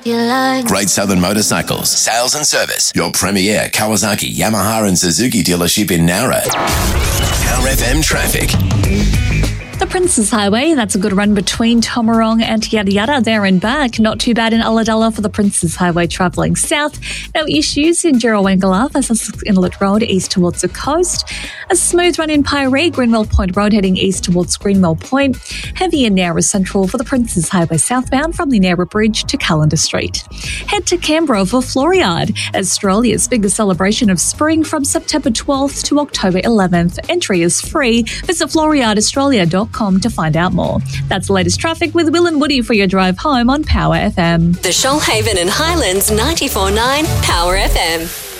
Great Southern Motorcycles, sales and service. Your premier Kawasaki, Yamaha and Suzuki dealership in Nowra. Power FM traffic. The Princes Highway, that's a good run between Tomarong and Yada Yada there and back. Not too bad in Ulladulla for the Princes Highway travelling south. No issues in Jirrawangala, Sussex Inlet Road east towards the coast. A smooth run in Piree, Greenwell Point Road heading east towards Greenwell Point. Heavy in Nowra Central for the Princes Highway southbound from the Nowra Bridge to Callender Street. Head to Canberra for Floriade, Australia's biggest celebration of spring from September 12th to October 11th. Entry is free. Visit floriadeaustralia.com to find out more. That's the latest traffic with Will and Woody for your drive home on Power FM. The Shoalhaven and Highlands 94.9 Power FM.